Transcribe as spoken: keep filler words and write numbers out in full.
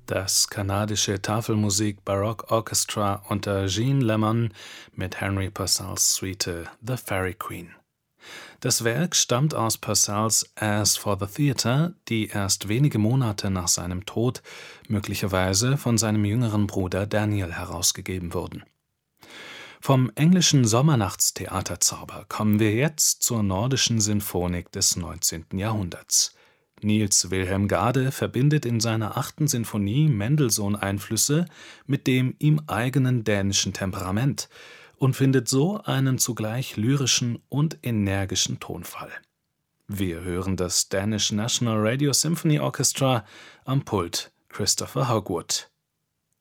Das kanadische Tafelmusik Baroque Orchestra unter Gene Lemon mit Henry Purcells Suite The Fairy Queen. Das Werk stammt aus Purcells As for the Theatre, die erst wenige Monate nach seinem Tod möglicherweise von seinem jüngeren Bruder Daniel herausgegeben wurden. Vom englischen Sommernachtstheaterzauber kommen wir jetzt zur nordischen Sinfonik des neunzehnten Jahrhunderts. Niels Wilhelm Gade verbindet in seiner achten Sinfonie Mendelssohn-Einflüsse mit dem ihm eigenen dänischen Temperament und findet so einen zugleich lyrischen und energischen Tonfall. Wir hören das Danish National Radio Symphony Orchestra, am Pult Christopher Hogwood.